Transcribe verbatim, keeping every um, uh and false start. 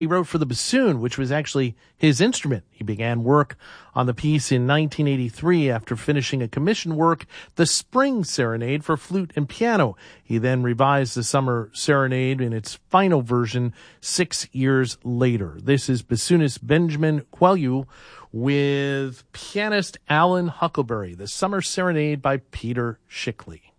He wrote for the bassoon, which was actually his instrument. He began work on the piece in nineteen eighty-three after finishing a commission work, The Spring Serenade for Flute and Piano. He then revised the Summer Serenade in its final version six years later. This is bassoonist Benjamin Quayle with pianist Alan Huckleberry, The Summer Serenade by Peter Schickly.